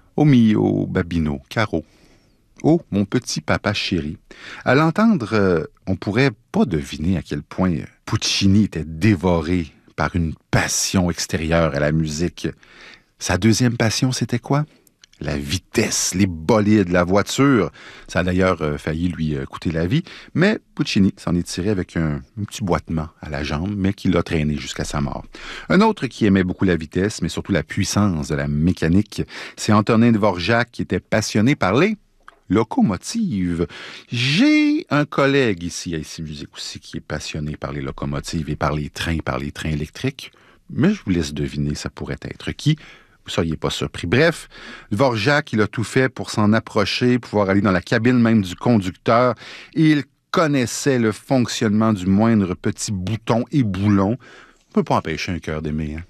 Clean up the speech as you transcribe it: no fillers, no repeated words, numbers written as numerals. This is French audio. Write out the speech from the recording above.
Oh mio babino, Caro. Oh, mon petit papa chéri. À l'entendre, on pourrait pas deviner à quel point Puccini était dévoré par une passion extérieure à la musique. Sa deuxième passion, c'était quoi? La vitesse, les bolides, la voiture. Ça a d'ailleurs failli lui coûter la vie, mais Puccini s'en est tiré avec un petit boitement à la jambe, mais qui l'a traîné jusqu'à sa mort. Un autre qui aimait beaucoup la vitesse, mais surtout la puissance de la mécanique, c'est Antonin Dvorak qui était passionné par les locomotives. J'ai un collègue ici à Ici Musique aussi qui est passionné par les locomotives et par les trains électriques, mais je vous laisse deviner, ça pourrait être qui? Vous ne seriez pas surpris. Bref, Dvorak, il a tout fait pour s'en approcher, pouvoir aller dans la cabine même du conducteur. Et il connaissait le fonctionnement du moindre petit bouton et boulon. On ne peut pas empêcher un cœur d'aimer. Hein?